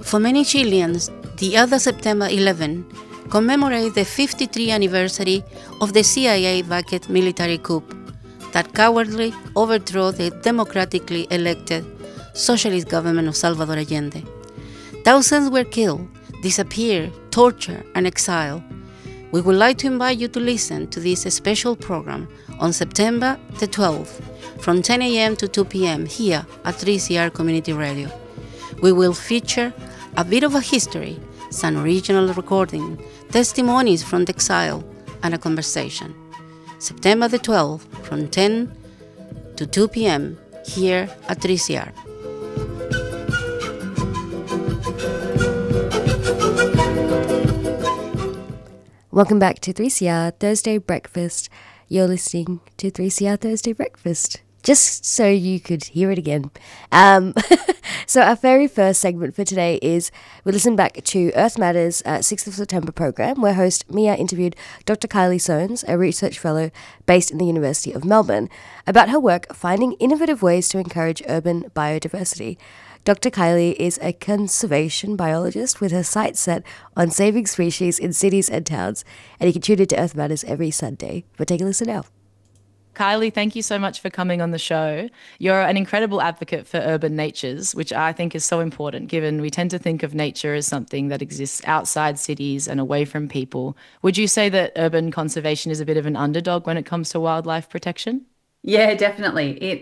For many Chileans, the other September 11 commemorates the 53rd anniversary of the CIA-backed military coup that cowardly overthrew the democratically elected socialist government of Salvador Allende. Thousands were killed, disappeared, tortured, and exiled. We would like to invite you to listen to this special program on September the 12th from 10 a.m. to 2 p.m. here at 3CR Community Radio. We will feature a bit of a history, some original recording, testimonies from the exile, and a conversation. September the 12th from 10 to 2 p.m. here at 3CR. Welcome back to 3CR Thursday Breakfast. You're listening to 3CR Thursday Breakfast, just so you could hear it again. So our very first segment for today is we listen back to Earth Matters 6th of September program, where host Mia interviewed Dr. Kylie Soanes, a research fellow based in the University of Melbourne, about her work finding innovative ways to encourage urban biodiversity. Dr. Kylie is a conservation biologist with her sights set on saving species in cities and towns, and you can tune into Earth Matters every Sunday. But take a listen now. Kylie, thank you so much for coming on the show. You're an incredible advocate for urban natures, which I think is so important given we tend to think of nature as something that exists outside cities and away from people. Would you say that urban conservation is a bit of an underdog when it comes to wildlife protection? Yeah, definitely. It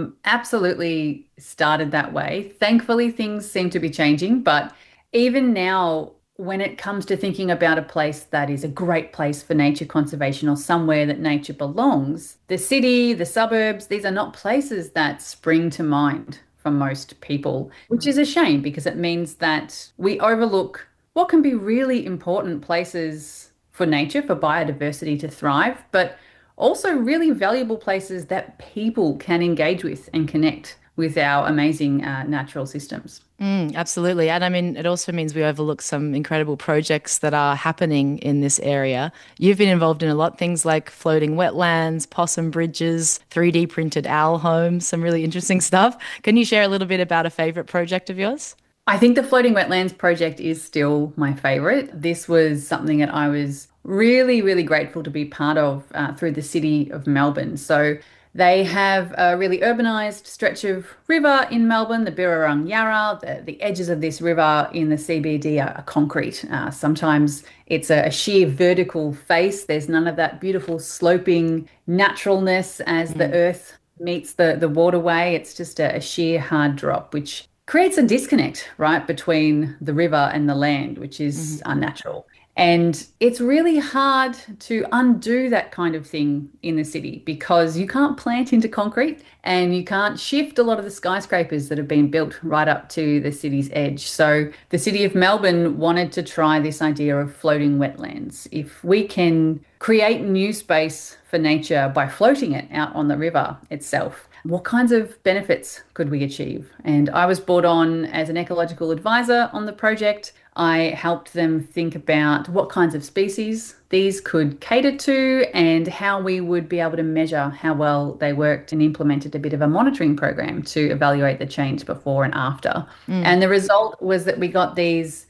absolutely started that way. Thankfully, things seem to be changing, but even now, when it comes to thinking about a place that is a great place for nature conservation or somewhere that nature belongs, the city, the suburbs, these are not places that spring to mind for most people, which is a shame because it means that we overlook what can be really important places for nature, for biodiversity to thrive, but also really valuable places that people can engage with and connect with our amazing natural systems. Absolutely. And I mean, it also means we overlook some incredible projects that are happening in this area. You've been involved in a lot, things like floating wetlands, possum bridges, 3D printed owl homes, some really interesting stuff. Can you share a little bit about a favourite project of yours? I think the Floating Wetlands project is still my favourite. This was something that I was really, really grateful to be part of through the City of Melbourne. So they have a really urbanised stretch of river in Melbourne, the Birrarung Yarra. The edges of this river in the CBD are concrete. Sometimes it's a sheer vertical face. There's none of that beautiful sloping naturalness as the earth meets the waterway. It's just a sheer hard drop, which creates a disconnect, right, between the river and the land, which is unnatural. And it's really hard to undo that kind of thing in the city because you can't plant into concrete and you can't shift a lot of the skyscrapers that have been built right up to the city's edge. So the City of Melbourne wanted to try this idea of floating wetlands. If we can create new space for nature by floating it out on the river itself, what kinds of benefits could we achieve? And I was brought on as an ecological advisor on the project. I helped them think about what kinds of species these could cater to and how we would be able to measure how well they worked, and implemented a bit of a monitoring program to evaluate the change before and after. And the result was that we got these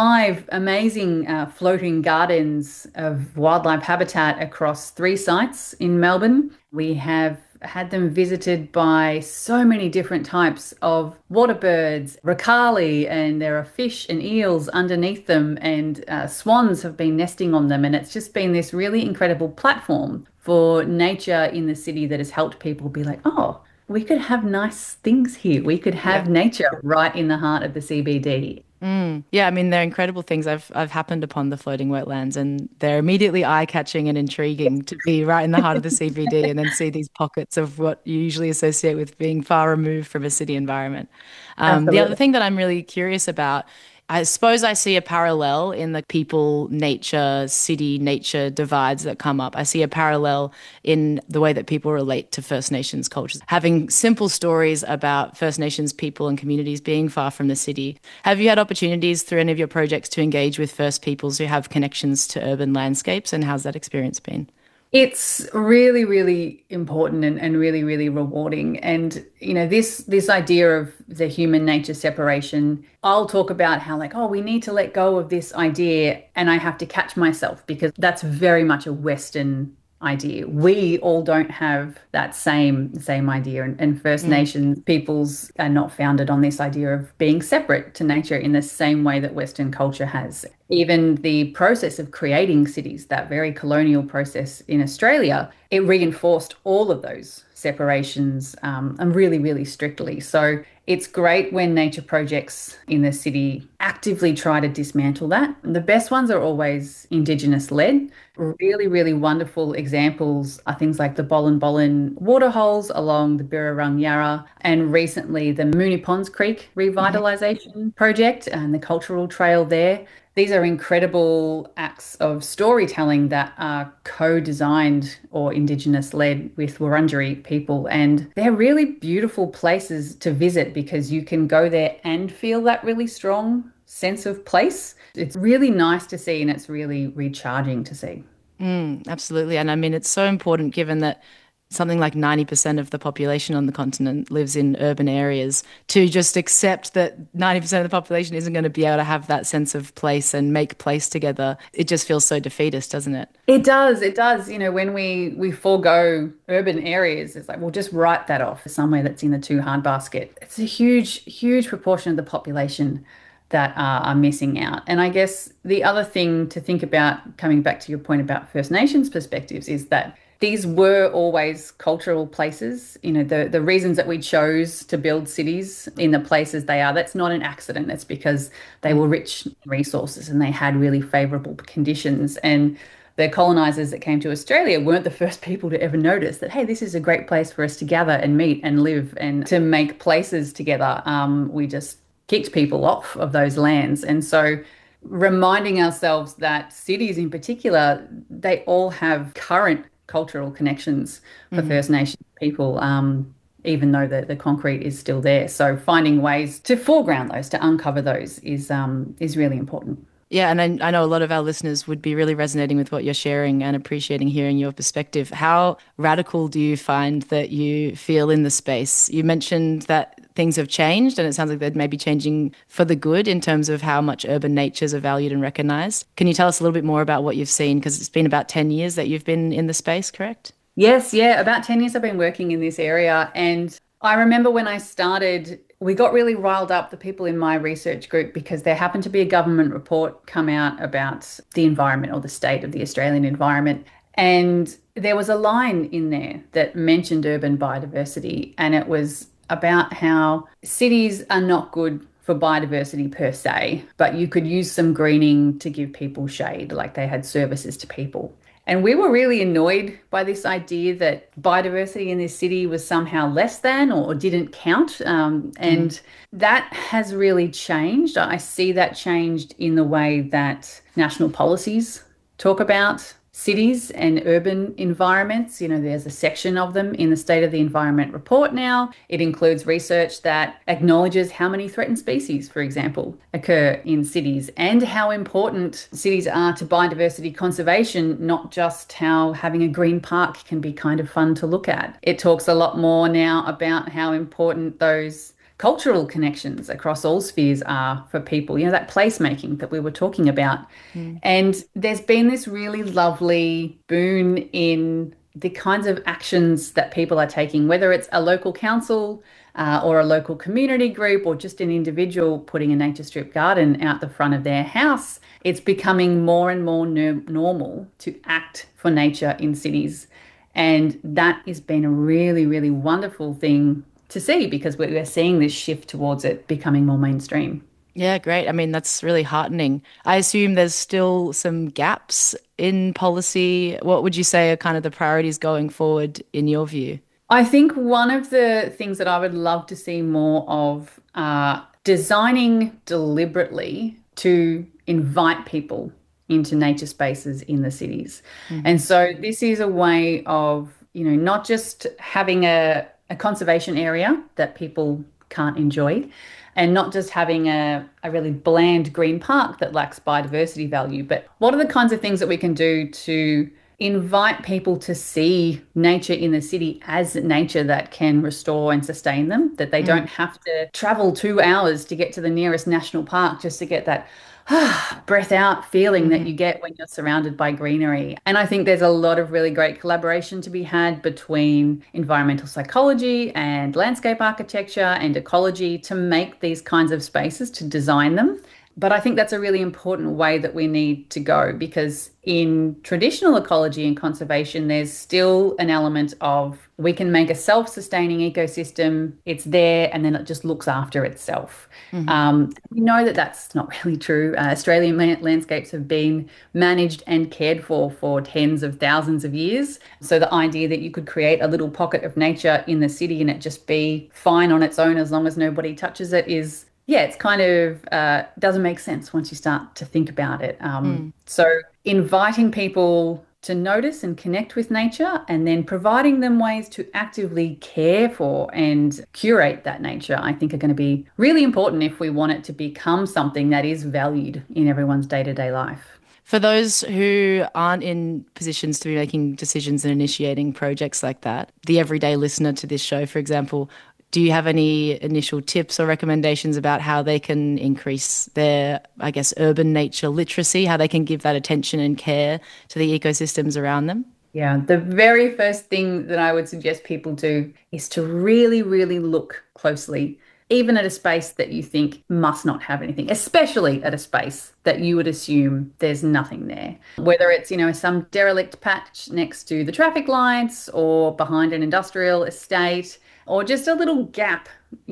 5 amazing floating gardens of wildlife habitat across 3 sites in Melbourne. We have had them visited by so many different types of water birds, racali, and there are fish and eels underneath them, and swans have been nesting on them. And it's just been this really incredible platform for nature in the city that has helped people be like, oh, we could have nice things here. We could have nature right in the heart of the CBD. Yeah, I mean, they're incredible things. I've happened upon the floating wetlands and they're immediately eye-catching and intriguing to be right in the heart of the CBD and then see these pockets of what you usually associate with being far removed from a city environment. The other thing that I'm really curious about, I suppose I see a parallel in the people, nature, city, nature divides that come up. I see a parallel in the way that people relate to First Nations cultures, having simple stories about First Nations people and communities being far from the city. Have you had opportunities through any of your projects to engage with First Peoples who have connections to urban landscapes, and how's that experience been? It's really, really important and really, really rewarding. And, this idea of the human nature separation, I'll talk about how like, oh, we need to let go of this idea. And I have to catch myself because that's very much a Western idea. We all don't have that same idea. And First Nations peoples are not founded on this idea of being separate to nature in the same way that Western culture has. Even the process of creating cities, that very colonial process in Australia, it reinforced all of those separations and really, really strictly. So it's great when nature projects in the city actively try to dismantle that. And the best ones are always Indigenous led. Really, really wonderful examples are things like the Bolin Bolin waterholes along the Birrarung Yarra, and recently the Moonee Ponds Creek revitalisation project and the cultural trail there. These are incredible acts of storytelling that are co-designed or Indigenous led with Wurundjeri people. And they're really beautiful places to visit because you can go there and feel that really strong sense of place. It's really nice to see and it's really recharging to see. Absolutely. And I mean, it's so important given that something like 90% of the population on the continent lives in urban areas, to just accept that 90% of the population isn't going to be able to have that sense of place and make place together. It just feels so defeatist, doesn't it? It does. It does. When we forego urban areas, it's like, we'll just write that off as somewhere that's in the too hard basket. It's a huge, huge proportion of the population that are missing out. And I guess the other thing to think about, coming back to your point about First Nations perspectives, is that these were always cultural places. The reasons that we chose to build cities in the places they are, that's not an accident. That's because they were rich in resources and they had really favorable conditions. And the colonizers that came to Australia weren't the first people to ever notice that, hey, this is a great place for us to gather and meet and live and to make places together. We just kicked people off of those lands. And so reminding ourselves that cities in particular, they all have current cultural connections for First Nations people, even though the concrete is still there. So finding ways to foreground those, to uncover those is really important. Yeah, and I know a lot of our listeners would be really resonating with what you're sharing and appreciating hearing your perspective. How radical do you find that you feel in the space? You mentioned that things have changed, and it sounds like they're maybe changing for the good in terms of how much urban natures are valued and recognised. Can you tell us a little bit more about what you've seen? Because it's been about 10 years that you've been in the space, correct? Yes, yeah, about 10 years I've been working in this area. And I remember when I started, we got really riled up, the people in my research group, because there happened to be a government report come out about the environment or the state of the Australian environment. And there was a line in there that mentioned urban biodiversity, and it was about how cities are not good for biodiversity per se, but you could use some greening to give people shade, like they had services to people. And we were really annoyed by this idea that biodiversity in this city was somehow less than or didn't count. And that has really changed. I see that changed in the way that national policies talk about cities and urban environments. There's a section of them in the State of the Environment report now. It includes research that acknowledges how many threatened species, for example, occur in cities and how important cities are to biodiversity conservation, not just how having a green park can be kind of fun to look at. It talks a lot more now about how important those cultural connections across all spheres are for people, that placemaking that we were talking about. And there's been this really lovely boon in the kinds of actions that people are taking, whether it's a local council or a local community group or just an individual putting a nature strip garden out the front of their house. It's becoming more and more normal to act for nature in cities. And that has been a really, really wonderful thing to see, because we're seeing this shift towards it becoming more mainstream. Yeah, great. I mean, that's really heartening. I assume there's still some gaps in policy. What would you say are kind of the priorities going forward in your view? I think one of the things that I would love to see more of are designing deliberately to invite people into nature spaces in the cities. And so this is a way of, not just having a conservation area that people can't enjoy, and not just having a really bland green park that lacks biodiversity value, but what are the kinds of things that we can do to invite people to see nature in the city as nature that can restore and sustain them, that they don't have to travel 2 hours to get to the nearest national park just to get that breath out feeling that you get when you're surrounded by greenery. And I think there's a lot of really great collaboration to be had between environmental psychology and landscape architecture and ecology to make these kinds of spaces, to design them. But I think that's a really important way that we need to go, because in traditional ecology and conservation, there's still an element of we can make a self-sustaining ecosystem, it's there, and then it just looks after itself. We know that that's not really true. Australian landscapes have been managed and cared for tens of thousands of years. So the idea that you could create a little pocket of nature in the city and it just be fine on its own as long as nobody touches it is, yeah, it's kind of doesn't make sense once you start to think about it. So inviting people to notice and connect with nature, and then providing them ways to actively care for and curate that nature, I think are going to be really important if we want it to become something that is valued in everyone's day-to-day life. For those who aren't in positions to be making decisions and initiating projects like that, the everyday listener to this show, for example, do you have any initial tips or recommendations about how they can increase their, I guess, urban nature literacy, how they can give that attention and care to the ecosystems around them? Yeah, the very first thing that I would suggest people do is to really, really look closely, even at a space that you think must not have anything, especially at a space that you would assume there's nothing there. Whether it's, some derelict patch next to the traffic lights or behind an industrial estate, or just a little gap,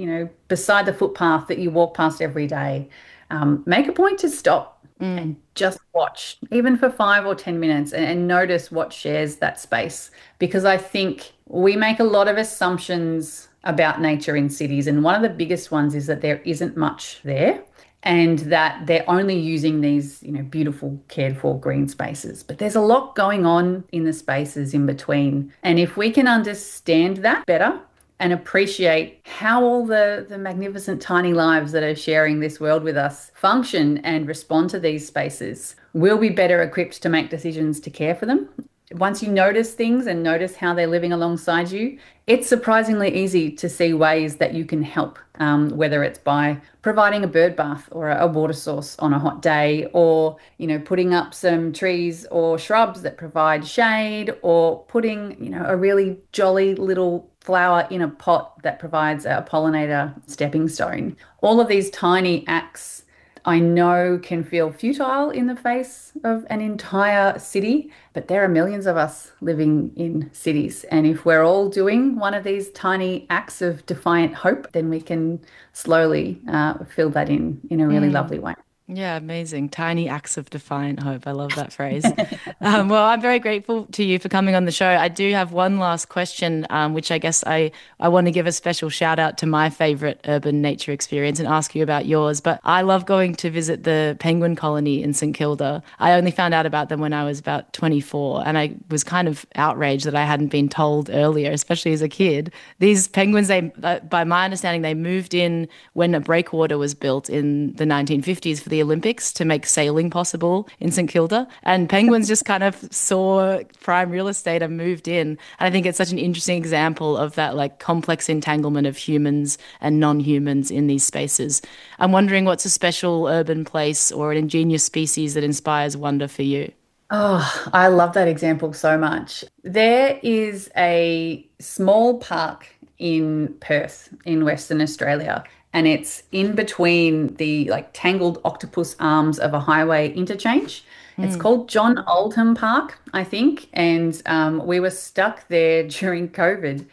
beside the footpath that you walk past every day. Make a point to stop and just watch, even for 5 or 10 minutes, and notice what shares that space. Because I think we make a lot of assumptions about nature in cities, and one of the biggest ones is that there isn't much there, and that they're only using these, beautiful, cared for green spaces. But there's a lot going on in the spaces in between. And if we can understand that better and appreciate how all the magnificent tiny lives that are sharing this world with us function and respond to these spaces, we'll be better equipped to make decisions to care for them. Once you notice things and notice how they're living alongside you, it's surprisingly easy to see ways that you can help, whether it's by providing a bird bath or a water source on a hot day, or, putting up some trees or shrubs that provide shade, or putting, a really jolly little flower in a pot that provides a pollinator stepping stone. All of these tiny acts I know can feel futile in the face of an entire city, but there are millions of us living in cities. And if we're all doing one of these tiny acts of defiant hope, then we can slowly fill that in a really lovely way. Yeah, amazing. Tiny acts of defiant hope. I love that phrase. Well, I'm very grateful to you for coming on the show. I do have one last question, which I guess I want to give a special shout out to my favorite urban nature experience and ask you about yours. But I love going to visit the penguin colony in St Kilda. I only found out about them when I was about 24, and I was kind of outraged that I hadn't been told earlier, especially as a kid. These penguins, by my understanding, they moved in when a breakwater was built in the 1950s for the Olympics to make sailing possible in St Kilda, and penguins just kind of saw prime real estate and moved in. And I think it's such an interesting example of that complex entanglement of humans and non-humans in these spaces. I'm wondering, what's a special urban place or an ingenious species that inspires wonder for you? Oh, I love that example so much. There is a small park in Perth in Western Australia, and it's in between the tangled octopus arms of a highway interchange. It's called John Oldham Park, I think, and we were stuck there during COVID.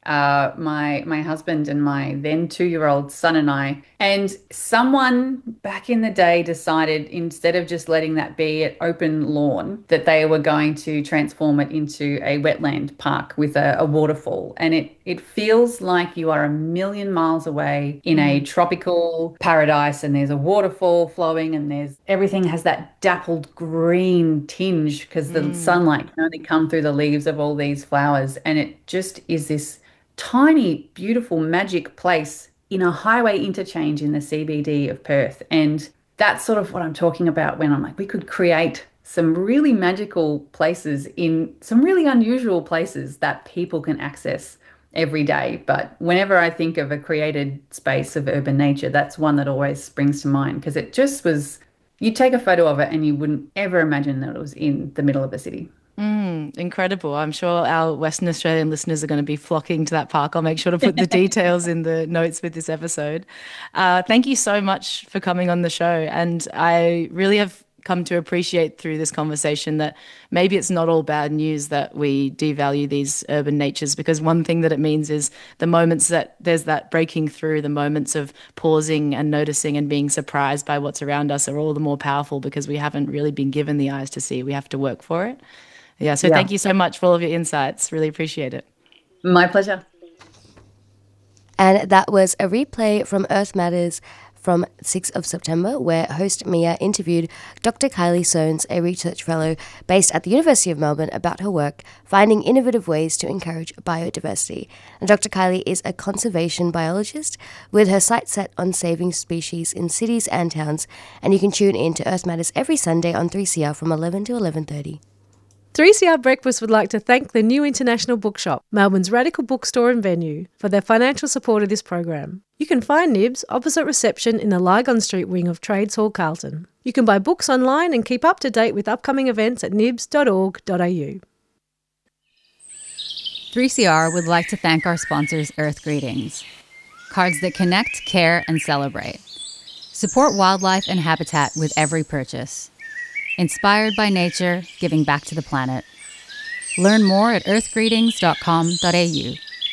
My husband and my then 2-year-old son and I. And someone back in the day decided, instead of just letting that be an open lawn, that they were going to transform it into a wetland park with a waterfall. And it feels like you are a million miles away in a tropical paradise, and there's a waterfall flowing, and everything has that dappled green tinge because the sunlight can only come through the leaves of all these flowers. And it just is this tiny, beautiful, magic place in a highway interchange in the CBD of Perth. And that's sort of what I'm talking about when I'm like, we could create some really magical places in some really unusual places that people can access every day. But whenever I think of a created space of urban nature, that's one that always springs to mind because it just was, you'd take a photo of it and you wouldn't ever imagine that it was in the middle of a city. Incredible. I'm sure our Western Australian listeners are going to be flocking to that park. I'll make sure to put the details in the notes with this episode. Thank you so much for coming on the show. And I really have come to appreciate through this conversation that maybe it's not all bad news that we devalue these urban natures, because one thing that it means is the moments that there's that breaking through, the moments of pausing and noticing and being surprised by what's around us are all the more powerful because we haven't really been given the eyes to see. We have to work for it. So thank you so much for all of your insights. Really appreciate it. My pleasure. And that was a replay from Earth Matters from 6th of September, where host Mia interviewed Dr. Kylie Soanes, a research fellow based at the University of Melbourne, about her work finding innovative ways to encourage biodiversity. And Dr. Kylie is a conservation biologist with her sights set on saving species in cities and towns, and you can tune in to Earth Matters every Sunday on 3CR from 11 to 11:30. 3CR Breakfast would like to thank the New International Bookshop, Melbourne's radical bookstore and venue, for their financial support of this program. You can find Nibs opposite reception in the Lygon Street wing of Trades Hall, Carlton. You can buy books online and keep up to date with upcoming events at nibs.org.au. 3CR would like to thank our sponsors, Earth Greetings, cards that connect, care, and celebrate. Support wildlife and habitat with every purchase. Inspired by nature, giving back to the planet. Learn more at earthgreetings.com.au.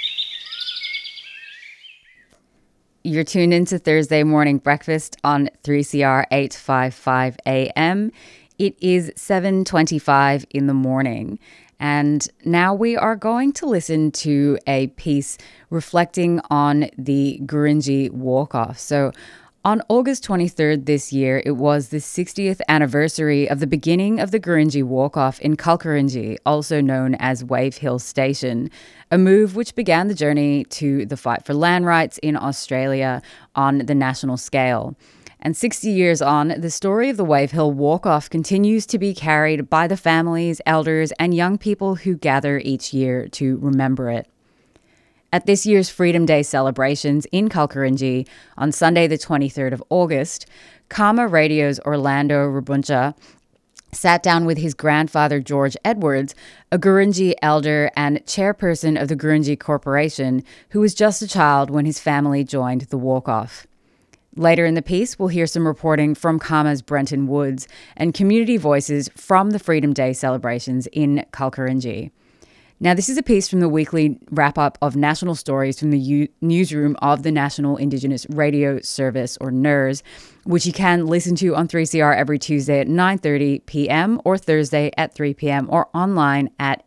You're tuned into Thursday Morning Breakfast on 3CR 855 AM. It is 7:25 in the morning. And now we are going to listen to a piece reflecting on the Gurindji walk-off. So on August 23rd this year, it was the 60th anniversary of the beginning of the Gurindji walk-off in Kalkarindji, also known as Wave Hill Station, a move which began the journey to the fight for land rights in Australia on the national scale. And 60 years on, the story of the Wave Hill walk-off continues to be carried by the families, elders, and young people who gather each year to remember it. At this year's Freedom Day celebrations in Kalkarindji on Sunday the 23rd of August, Karma Radio's Orlando Rabuncha sat down with his grandfather George Edwards, a Gurindji elder and chairperson of the Gurindji Corporation, who was just a child when his family joined the walk-off. Later in the piece, we'll hear some reporting from Karma's Brenton Woods and community voices from the Freedom Day celebrations in Kalkarindji. Now, this is a piece from the weekly wrap-up of national stories from the newsroom of the National Indigenous Radio Service, or NIRS, which you can listen to on 3CR every Tuesday at 9:30 p.m. or Thursday at 3 p.m. or online at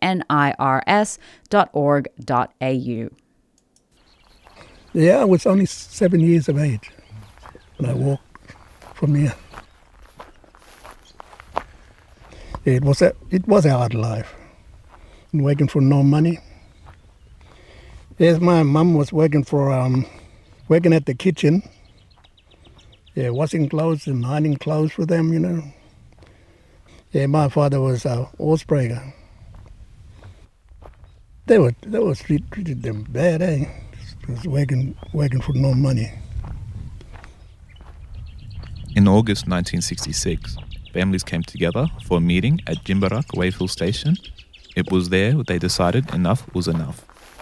nirs.org.au. Yeah, I was only 7 years of age when I walked from here. It was a hard life. Working for no money. Yes, my mom was working at the kitchen. Yeah, washing clothes and ironing clothes for them, you know. Yeah, my father was a horse breaker. They treated them bad, eh? Just working for no money. In August 1966, families came together for a meeting at Jimbarak Wave Hill Station. It was there they decided enough was enough.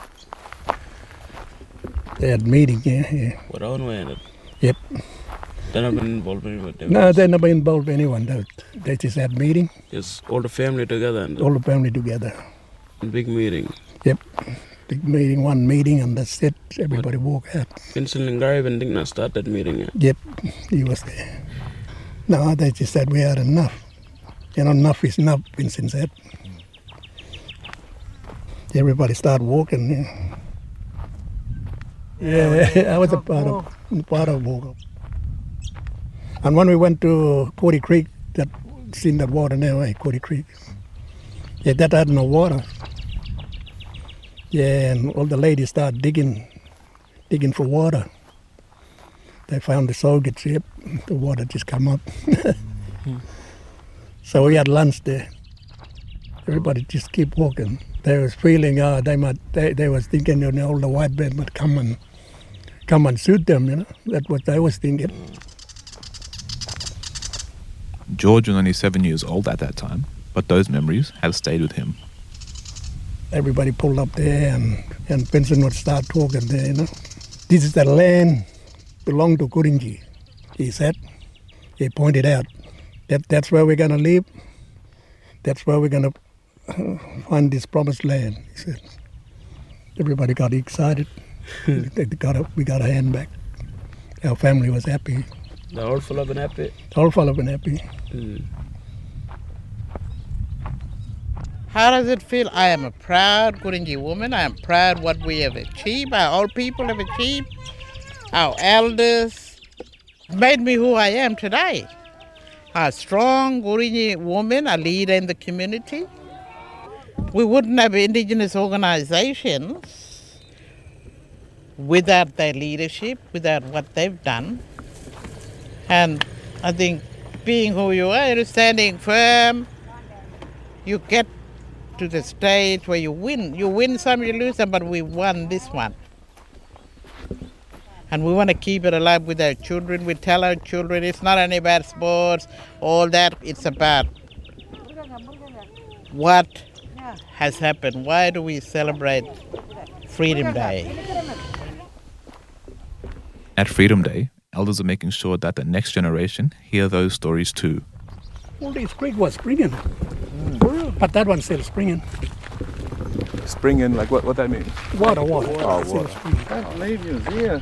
They had a meeting, yeah. Yep. They've never been involved in anyone? No, they never involved anyone. They just had a meeting. Just all the family together? All the family together. Big meeting? Yep. Big meeting, one meeting, and that's it. Everybody walked out. Vincent Lingarevan did not start that meeting yet? Yep, he was there. No, they just said we had enough. You know, enough is enough, Vincent said. Everybody started walking. Yeah, I was a part of walk. And when we went to Cody Creek, seen that water now, Cody Creek. Yeah, that had no water. Yeah, and all the ladies started digging for water. They found the sockets, yep, the water just come up. So we had lunch there. Everybody just keep walking. They was feeling, they was thinking, all the white men would come and shoot them, That's what they was thinking. George was only 7 years old at that time, but those memories have stayed with him. Everybody pulled up there and Benson would start talking there, This is the land belonged to Gurindji, he said. He pointed out. That's where we're going to live. That's where we're going to find this promised land, he said. Everybody got excited. we got a hand back. Our family was happy. They're all full of and happy. All full of and happy. How does it feel? I am a proud Gurindji woman. I am proud what we have achieved, our old people have achieved. Our elders made me who I am today. A strong Gurindji woman, a leader in the community. We wouldn't have indigenous organizations without their leadership, without what they've done. And I think being who you are, you're standing firm, you get to the stage where you win. You win some, you lose some, but we won this one. And we want to keep it alive with our children. We tell our children it's not only about sports, all that. It's about what has happened. Why do we celebrate Freedom Day? At Freedom Day, elders are making sure that the next generation hear those stories too. All this creek was springing. But that one's still springing. Springing, like what that means? Water. Oh, water. I can't believe you here.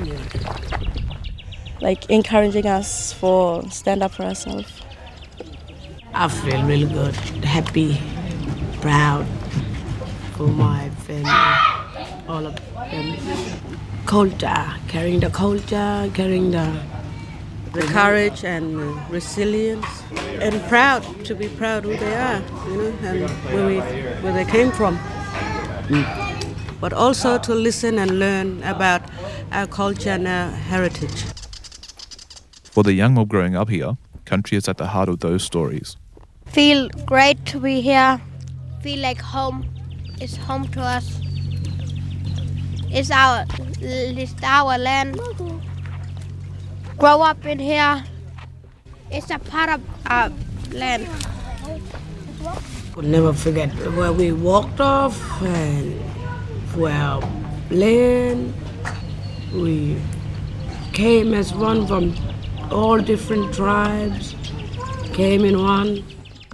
Like encouraging us for stand up for ourselves. I feel really good, happy, proud for my family, all of them. Culture, carrying the culture, carrying the courage and resilience, and proud to be proud who they are, and where they came from. But also to listen and learn about our culture and our heritage. For the young mob growing up here, country is at the heart of those stories. Feel great to be here. Feel like home is home to us. It's our land. Grow up in here. It's a part of our land. We'll never forget where we walked off and where our land. We came as one from all different tribes, came in one.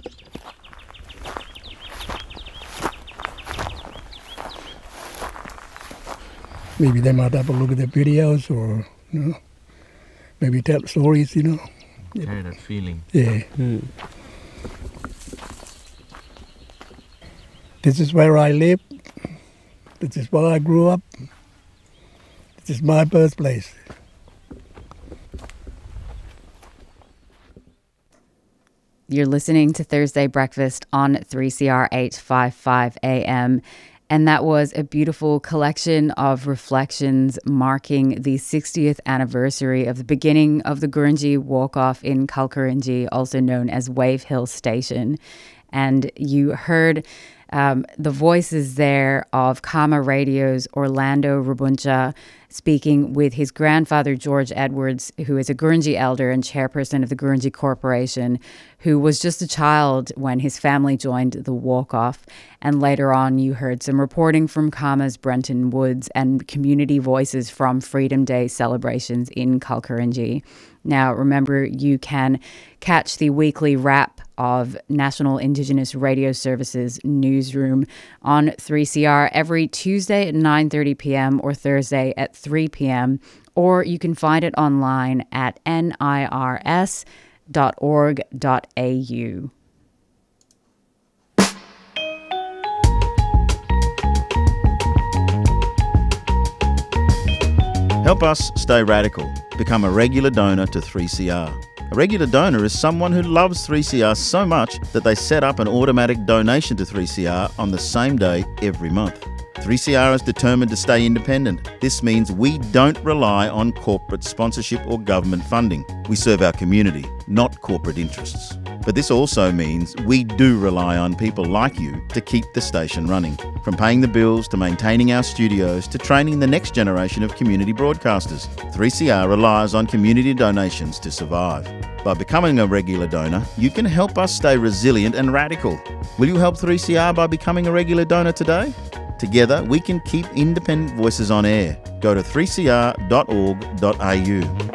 Maybe they might have a look at the videos or, maybe tell stories, Carry that feeling. Yeah. This is where I live. This is where I grew up. This is my birthplace. You're listening to Thursday Breakfast on 3CR 855 AM. And that was a beautiful collection of reflections marking the 60th anniversary of the beginning of the Gurindji walk-off in Kalkarindji, also known as Wave Hill Station. And you heard the voices there of Kama Radio's Orlando Rabuncha speaking with his grandfather, George Edwards, who is a Gurindji elder and chairperson of the Gurindji Corporation, who was just a child when his family joined the walk-off. And later on, you heard some reporting from Kama's Brenton Woods and community voices from Freedom Day celebrations in Kalkarindji. Now, remember, you can catch the weekly wrap of National Indigenous Radio Services Newsroom on 3CR every Tuesday at 9:30 p.m. or Thursday at 3 p.m. Or you can find it online at nirs.org.au. Help us stay radical. Become a regular donor to 3CR. A regular donor is someone who loves 3CR so much that they set up an automatic donation to 3CR on the same day every month. 3CR is determined to stay independent. This means we don't rely on corporate sponsorship or government funding. We serve our community, not corporate interests. But this also means we do rely on people like you to keep the station running. From paying the bills to maintaining our studios to training the next generation of community broadcasters, 3CR relies on community donations to survive. By becoming a regular donor, you can help us stay resilient and radical. Will you help 3CR by becoming a regular donor today? Together, we can keep independent voices on air. Go to 3cr.org.au.